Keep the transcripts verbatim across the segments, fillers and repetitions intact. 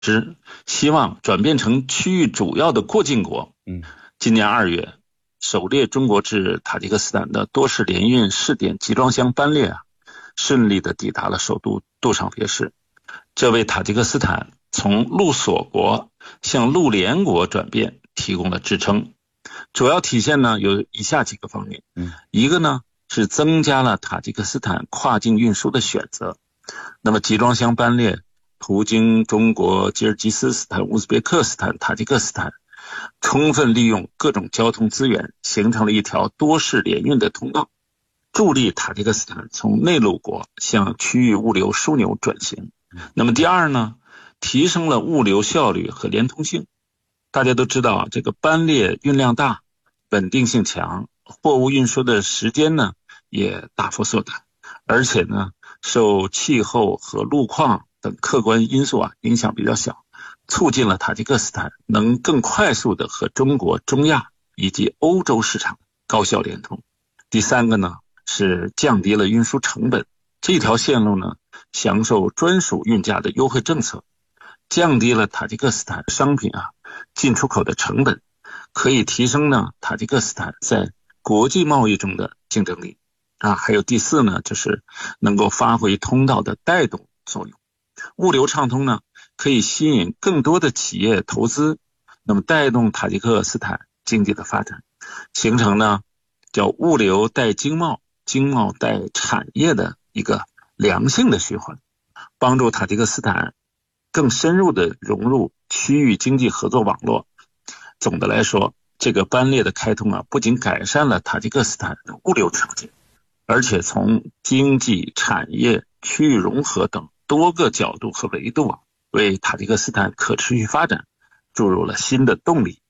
之，希望转变成区域主要的过境国。 嗯， 今年二月，首列中国至塔吉克斯坦的多式联运试点集装箱班列啊，顺利的抵达了首都杜尚别市，这为塔吉克斯坦从陆锁国向陆联国转变提供了支撑。主要体现呢有以下几个方面。 嗯， 一个呢是增加了塔吉克斯坦跨境运输的选择。那么集装箱班列途经中国、吉尔吉斯斯坦、乌兹别克斯坦、塔吉克斯坦，充分利用各种交通资源，形成了一条多式联运的通道，助力塔吉克斯坦从内陆国向区域物流枢纽转型。那么第二呢，提升了物流效率和连通性。大家都知道，这个班列运量大，稳定性强，货物运输的时间呢也大幅缩短，而且呢受气候和路况等客观因素啊影响比较小，促进了塔吉克斯坦能更快速的和中国、中亚以及欧洲市场高效联通。第三个呢是降低了运输成本，这条线路呢享受专属运价的优惠政策，降低了塔吉克斯坦商品啊进出口的成本，可以提升呢塔吉克斯坦在国际贸易中的竞争力啊。还有第四呢，就是能够发挥通道的带动作用。物流畅通呢，可以吸引更多的企业投资，那么带动塔吉克斯坦经济的发展，形成呢叫物流带经贸、经贸带产业的一个良性的循环，帮助塔吉克斯坦更深入的融入区域经济合作网络。总的来说，这个班列的开通啊，不仅改善了塔吉克斯坦的物流条件，而且从经济、产业、区域融合等多个角度和维度啊，为塔吉克斯坦可持续发展注入了新的动力。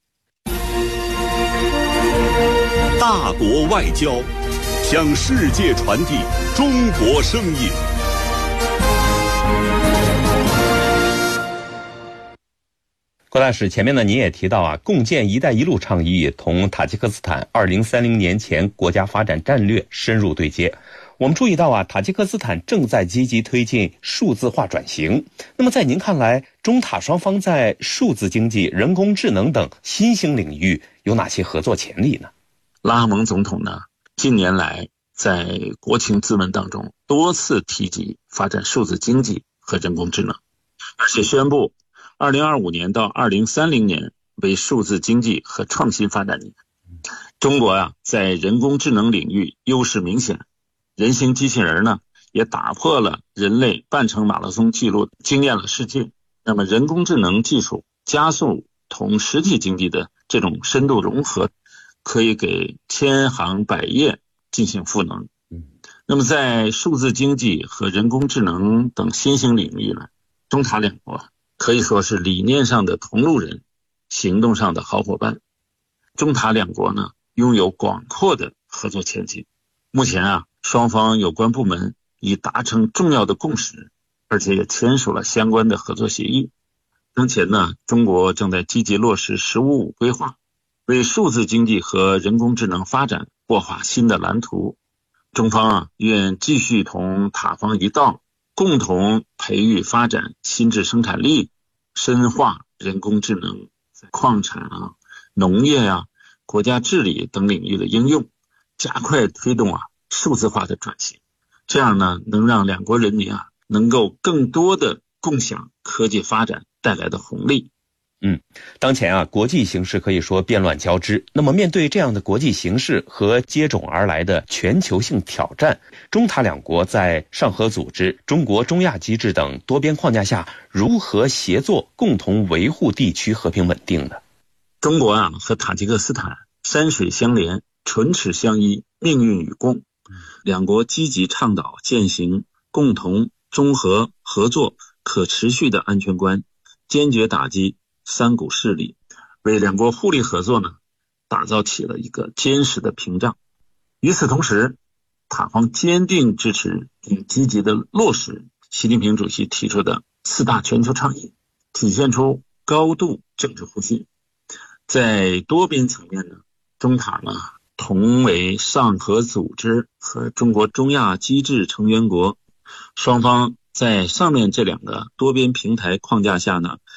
大国外交，向世界传递中国声音。 郭大使，前面呢您也提到啊，共建“一带一路”倡议同塔吉克斯坦二零三零年前国家发展战略深入对接。我们注意到啊，塔吉克斯坦正在积极推进数字化转型。那么在您看来，中塔双方在数字经济、人工智能等新兴领域有哪些合作潜力呢？ 拉赫蒙总统呢，近年来在国情咨文当中多次提及发展数字经济和人工智能，而且宣布二零二五年到二零三零年为数字经济和创新发展年。中国啊，在人工智能领域优势明显，人形机器人呢也打破了人类半程马拉松记录，惊艳了世界。那么人工智能技术加速同实体经济的这种深度融合，可以给千行百业进行赋能。那么在数字经济和人工智能等新兴领域呢，中塔两国可以说是理念上的同路人，行动上的好伙伴。中塔两国呢拥有广阔的合作前景。目前啊，双方有关部门已达成重要的共识，而且也签署了相关的合作协议。当前呢，中国正在积极落实十五五规划，为数字经济和人工智能发展擘画新的蓝图。中方啊，愿继续同塔方一道，共同培育发展新质生产力，深化人工智能在矿产啊、农业啊、国家治理等领域的应用，加快推动啊数字化的转型。这样呢，能让两国人民啊能够更多的共享科技发展带来的红利。 嗯，当前啊，国际形势可以说变乱交织。那么面对这样的国际形势和接踵而来的全球性挑战，中塔两国在上合组织、中国中亚机制等多边框架下，如何协作共同维护地区和平稳定呢？ 中国啊和塔吉克斯坦山水相连，唇齿相依，命运与共。两国积极倡导践行共同、综合、合作、可持续的安全观，坚决打击三股势力，为两国互利合作呢打造起了一个坚实的屏障。与此同时，塔方坚定支持并积极的落实习近平主席提出的四大全球倡议，体现出高度政治互信。在多边层面呢，中塔呢同为上合组织和中国中亚机制成员国，双方在上面这两个多边平台框架下呢，